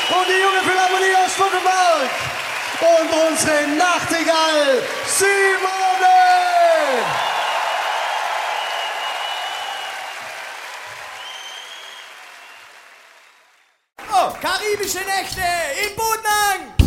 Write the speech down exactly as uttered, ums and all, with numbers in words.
und die junge Philharmonie aus Stuttgart und unsere Nachtigall Simone. Oh, karibische Nächte im Bodenang!